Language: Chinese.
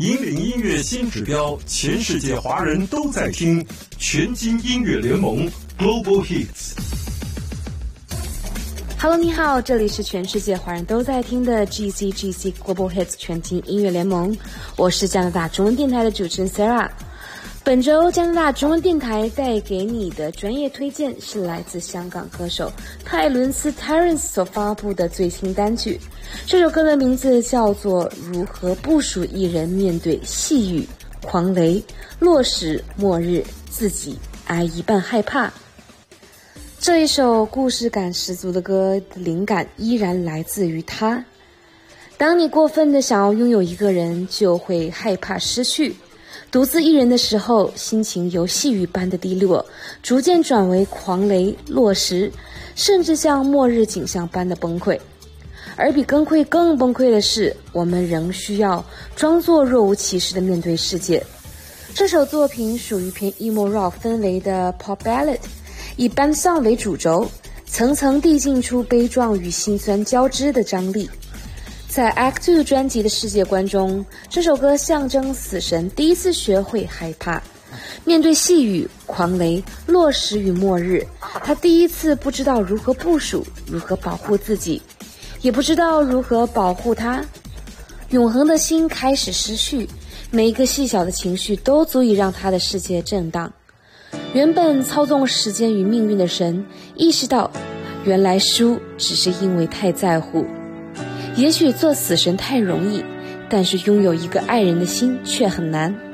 引领音乐新指标，全世界华人都在听，全金音乐联盟 Global Hits。Hello， 你好，这里是全世界华人都在听的 GCGC Global Hits 全金音乐联盟，我是加拿大中文电台的主持人 Sarah。本周加拿大中文电台带给你的专业推荐是来自香港歌手泰伦斯 Terence 所发布的最新单曲，这首歌的名字叫做《如何部署一人面对细雨、狂雷、落石、末日，自己挨一半害怕》。这一首故事感十足的歌的灵感依然来自于他。当你过分的想要拥有一个人，就会害怕失去。独自一人的时候，心情由细雨般的低落，逐渐转为狂雷、落石，甚至像末日景象般的崩溃。而比崩溃更崩溃的是，我们仍需要装作若无其事地面对世界。这首作品属于偏 emo rock 氛围的 pop ballad， 以 band song 为主轴，层层递进出悲壮与心酸交织的张力。在 Act 2 专辑的世界观中，这首歌象征死神第一次学会害怕，面对细雨、狂雷、落石与末日，他第一次不知道如何部署，如何保护自己，也不知道如何保护他。永恒的心开始失去，每一个细小的情绪都足以让他的世界震荡。原本操纵时间与命运的神意识到，原来输只是因为太在乎。也许做死神太容易，但是拥有一个爱人的心却很难。